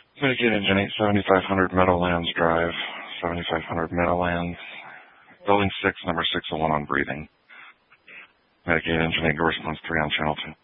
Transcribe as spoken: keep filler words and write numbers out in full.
Medicaid Engine eight, seventy-five hundred Meadowlands Drive, seventy-five hundred Meadowlands. Building six, number six oh one on breathing. Medicaid Engine eight, response three on channel two.